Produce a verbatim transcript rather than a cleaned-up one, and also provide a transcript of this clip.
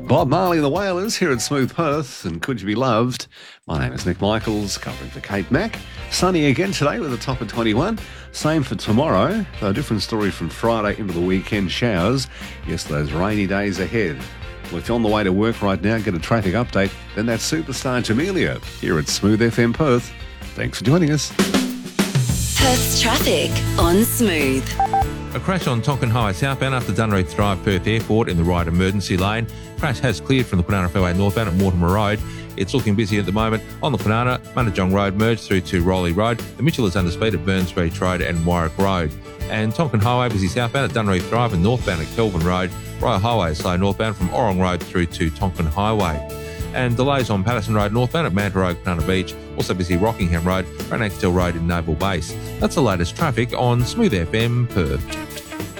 Bob Marley and the Wailers here at Smooth Perth, and Could You Be Loved? My name is Nick Michaels, covering for Kate Mack. Sunny again today with a top of twenty-one. Same for tomorrow, though a different story from Friday into the weekend showers. Yes, those rainy days ahead. Well, if you're on the way to work right now, get a traffic update, then that's superstar Jamelia here at Smooth F M Perth. Thanks for joining us. Perth's traffic on Smooth. A crash on Tonkin Highway southbound after Dunreath Drive, Perth Airport in the right emergency lane. Crash has cleared from the Kwinana Fairway northbound at Mortimer Road. It's looking busy at the moment on the Kwinana, Munajong Road merge through to Rowley Road. The Mitchell is under speed at Burns Beach Road and Warwick Road. And Tonkin Highway busy southbound at Dunreath Drive and northbound at Kelvin Road. Royal Highway is slow northbound from Orong Road through to Tonkin Highway. And delays on Patterson Road northbound at Manta Road, Kwinana Beach. Also busy Rockingham Road, Rannochville Road in Noble Base. That's the latest traffic on Smooth F M Perth.